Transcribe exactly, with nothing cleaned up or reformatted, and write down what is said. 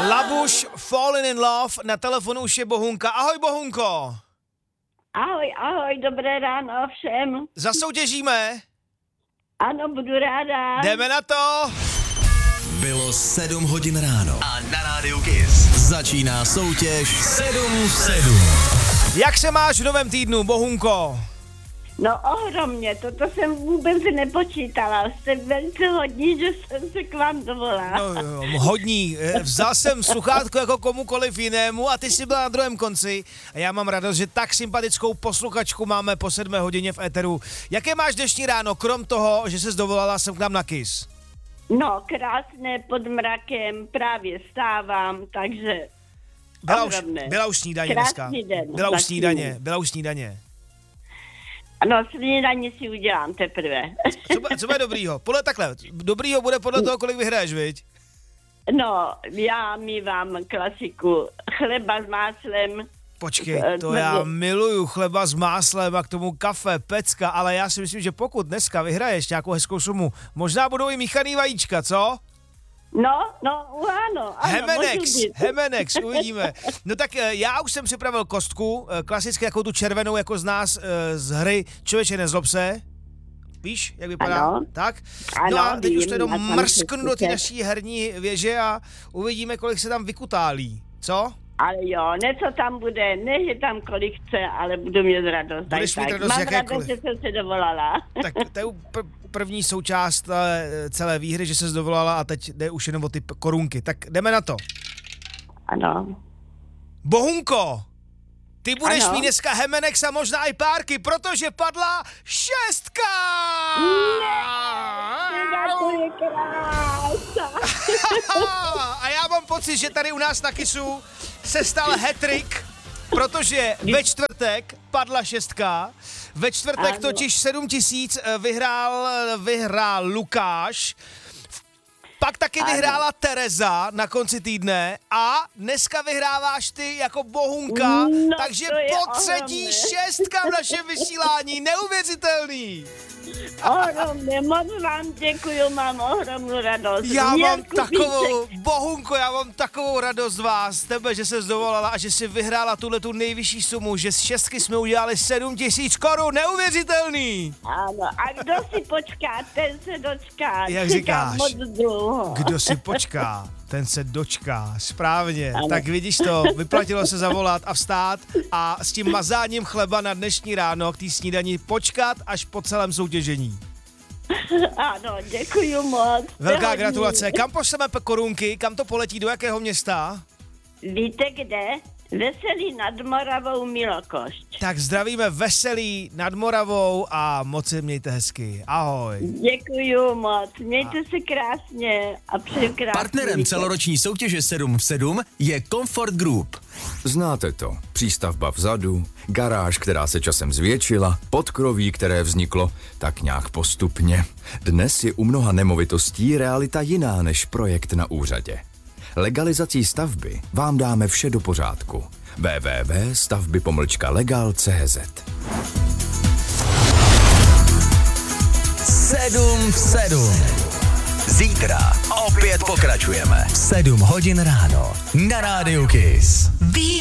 Labuš, Falling in Love, na telefonu už je Bohunka. Ahoj Bohunko. Ahoj, ahoj, dobré ráno všem. Zasoutěžíme? Ano, budu ráda. Jdeme na to. Bylo sedm hodin ráno a na rádiu Kiss začíná soutěž sedm v sedm. Jak se máš v novém týdnu, Bohunko? No ohromně, toto jsem vůbec nepočítala. Jste velice hodní, že jsem se k vám dovolala. No, hodní. Vzal jsem sluchátko jako komukoliv jinému a ty jsi byla na druhém konci. A já mám radost, že tak sympatickou posluchačku máme po sedmé hodině v éteru. Jaké máš dnešní ráno, krom toho, že ses dovolala sem k nám na Kiss? No, krásné, pod mrakem, právě stávám, takže Byla už, ohromné. byla už snídaně Krásný dneska. den, Byla už zatím. snídaně, byla už snídaně. Ano, snídaní si udělám teprve. Co, bude- co bude dobrýho? Podle takhle, dobrýho bude podle toho, kolik vyhraješ, viď? No, já mívám klasiku chleba s máslem. Počkej, to já miluju, chleba s máslem a k tomu kafe, pecka, ale já si myslím, že pokud dneska vyhraješ nějakou hezkou sumu, možná budou i míchaný vajíčka, co? No, no, ano, ano, Hemenex, můžu být. Hemenex, uvidíme. No tak eh, já už jsem připravil kostku, eh, klasicky jako tu červenou, jako z nás eh, z hry Člověče nezlob se. Víš, jak vypadá? Ano. Tak? No Ano, a teď už vím, to jenom a tam mrsknu do té přesně. naší herní věže a uvidíme, kolik se tam vykutálí. Co? Ale jo, něco tam bude, ne, že tam kolik chce, ale budu mít radost. Budeš tak, mít tak. radost Mám jakékoliv. radost, že jsem se dovolala. Tak to je pr- první součást eh, celé výhry, že se dovolala a teď jde už jenom o ty p- korunky. Tak jdeme na to. Ano. Bohunko, ty budeš Ano. mít dneska Hemenex a možná i párky, protože padla šestka! To je krása. A já mám pocit, že tady u nás na Kissu se stal hat-trick, protože ve čtvrtek padla šestka, ve čtvrtek Ano. totiž sedm tisíc vyhrál, vyhrál Lukáš, pak taky Ano. vyhrála Tereza na konci týdne a dneska vyhráváš ty jako Bohunka, No, takže to je po třetí ohromné. šestka v našem vysílání, neuvěřitelný. Ohromně, moc vám děkuju, mám ohromnou radost. Já mám Měrku takovou, Písek. Bohunko, já mám takovou radost z vás, z tebe, že se dovolala a že si vyhrála tuhle tu nejvyšší sumu, že z šestky jsme udělali sedm tisíc korun, neuvěřitelný. Ano, a kdo si počká, ten se dočká. Jak Čekám říkáš? moc dlouho. Kdo si počká, ten se dočká, správně. Ano. Tak vidíš to, vyplatilo se zavolat a vstát a s tím mazáním chleba na dnešní ráno k té snídani počkat až po celém soutěžení. Ano, děkuju moc. Velká Hodně. gratulace. Kam pošleme pe- korunky, kam to poletí, do jakého města? Víte kde? Veselý nad Moravou Milokošť. Tak zdravíme Veselý nad Moravou a moc se mějte hezky. Ahoj. Děkuju moc, mějte se krásně a přeju krásný Partnerem víkend. celoroční soutěže sedm v sedm je Comfort Group. Znáte to. Přístavba vzadu, garáž, která se časem zvětšila, podkroví, které vzniklo tak nějak postupně. Dnes je u mnoha nemovitostí realita jiná než projekt na úřadě. Legalizací stavby vám dáme vše do pořádku. w w w tečka stavby pomlčka legal tečka c z sedm v sedm. Zítra opět pokračujeme. sedm hodin ráno na rádiu Kiss. Ví